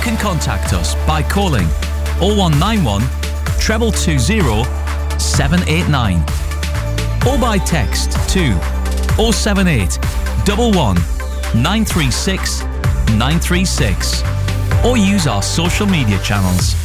can contact us by calling 0191 220 789 or by text to 078 11 936 936 or use our social media channels.